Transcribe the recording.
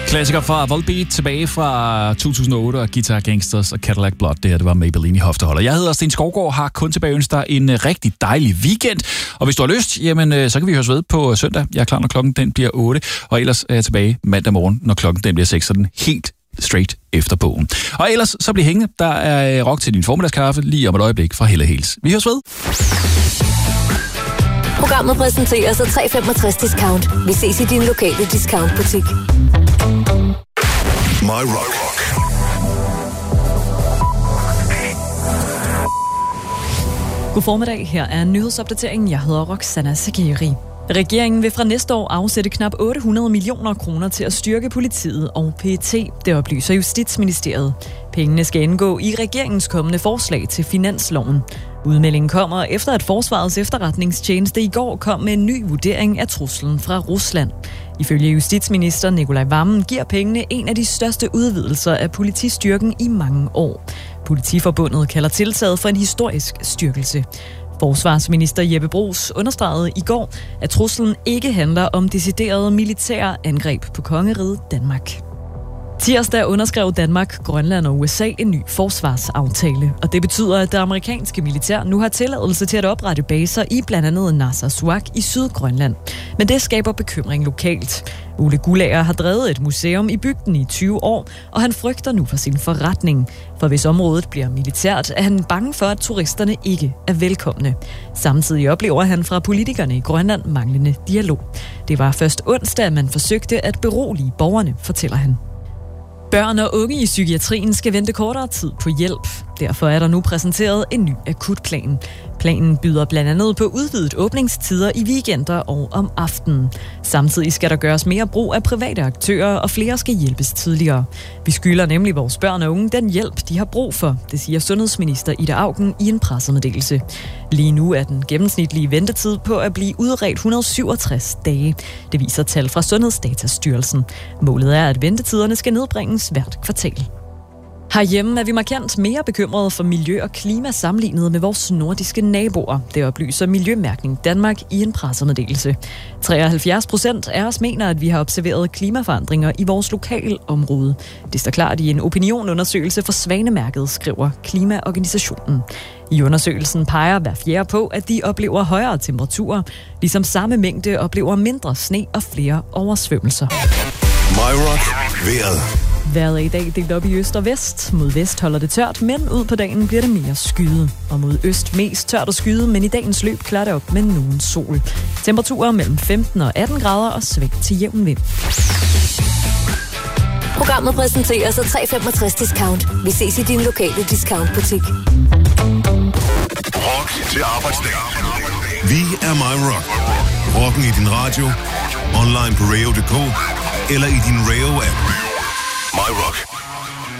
Klassiker fra Volbeat tilbage fra 2008 og Guitar Gangsters og Cadillac Blood. Det her, det var Maybelline i hofteholder. Jeg hedder Sten Skovgaard, har kun tilbage ønsker dig en rigtig dejlig weekend. Og hvis du har lyst, jamen, så kan vi høres ved på søndag. Jeg er klar, når klokken den bliver 8. Og ellers er jeg tilbage mandag morgen, når klokken den bliver 6. Så den helt straight efter bogen. Og ellers så bliver hængende. Der er rock til din formiddagskaffe lige om et øjeblik fra Helle Hales. Vi høres ved. Programmet præsenteres af 365 Discount. Vi ses i din lokale discountbutik. My Rock. God formiddag, her er nyhedsopdateringen. Jeg hedder Roxana Sageri. Regeringen vil fra næste år afsætte knap 800 millioner kroner til at styrke politiet og PET, det oplyser Justitsministeriet. Pengene skal indgå i regeringens kommende forslag til finansloven. Udmeldingen kommer efter, at Forsvarets efterretningstjeneste i går kom med en ny vurdering af truslen fra Rusland. Ifølge justitsminister Nicolai Wammen giver pengene en af de største udvidelser af politistyrken i mange år. Politiforbundet kalder tiltaget for en historisk styrkelse. Forsvarsminister Jeppe Bruus understregede i går, at truslen ikke handler om deciderede militære angreb på kongeriget Danmark. Tirsdag underskrev Danmark, Grønland og USA en ny forsvarsaftale, og det betyder, at det amerikanske militær nu har tilladelse til at oprette baser i blandt andet Narsarsuaq i Sydgrønland. Men det skaber bekymring lokalt. Ole Gulager har drevet et museum i bygden i 20 år, og han frygter nu for sin forretning. For hvis området bliver militært, er han bange for, at turisterne ikke er velkomne. Samtidig oplever han fra politikerne i Grønland manglende dialog. Det var først onsdag, at man forsøgte at berolige borgerne, fortæller han. Børn og unge i psykiatrien skal vente kortere tid på hjælp. Derfor er der nu præsenteret en ny akutplan. Planen byder blandt andet på udvidet åbningstider i weekender og om aftenen. Samtidig skal der gøres mere brug af private aktører, og flere skal hjælpes tidligere. Vi skylder nemlig vores børn og unge den hjælp, de har brug for, det siger sundhedsminister Ida Auken i en pressemeddelelse. Lige nu er den gennemsnitlige ventetid på at blive udredt 167 dage. Det viser tal fra Sundhedsdatastyrelsen. Målet er, at ventetiderne skal nedbringes hvert kvartal. Herhjemme er vi markant mere bekymrede for miljø og klima sammenlignet med vores nordiske naboer. Det oplyser Miljømærkning Danmark i en pressemeddelelse. 73% af os mener, at vi har observeret klimaforandringer i vores lokale område. Det står klart i en opinionundersøgelse for Svanemærket, skriver Klimaorganisationen. I undersøgelsen peger hver fjerde på, at de oplever højere temperaturer, ligesom samme mængde oplever mindre sne og flere oversvømmelser. My Rock. Vejret. Vejret er i dag delt op i øst og vest. Mod vest holder det tørt, men ud på dagen bliver det mere skyet. Og mod øst mest tørt og skyet, men i dagens løb klarer det op med nogen sol. Temperaturer mellem 15 og 18 grader og sving til jævn vind. Programmet præsenteres af 365 Discount. Vi ses i din lokale discountbutik. Rock til arbejdsdag. Vi er My Rock. Rocken i din radio, online på radio.dk eller i din Radio-app. My Rock.